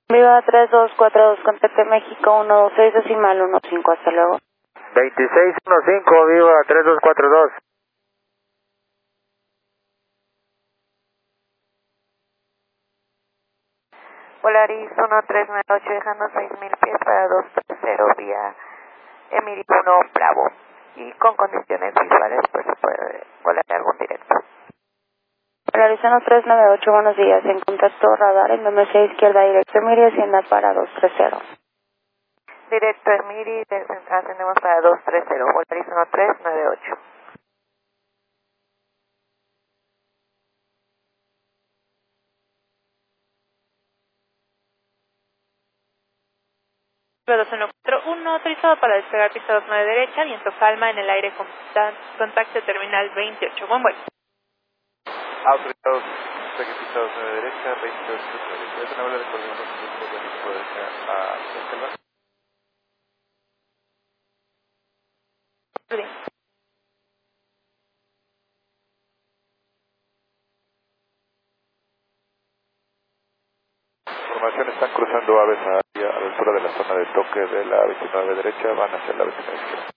Viva 3242, contacte México 126 decimal 15, hasta luego. 2615, viva 3242. Polaris 1398, dejando 6000 pies para 230 vía Emiri 1 Bravo. Y con condiciones visuales, pues se puede volar algún directo. Polaris 1398, buenos días. En contacto radar en MMC izquierda directo Emiri, Hacienda para 230. Directo Emiri, ascendemos para 230, Polaris 1398. Uno autorizado para despegar pista 29 derecha, viento calma en el aire, contacto terminal 28. Buen vuelo. Autorizado, pista 29 derecha, 28 derecha. Es una hora de coordinación de equipo derecha a Selva. Bien. Información, están cruzando aves a la altura de la zona de toque de la 29 derecha, van hacia la 29 izquierda.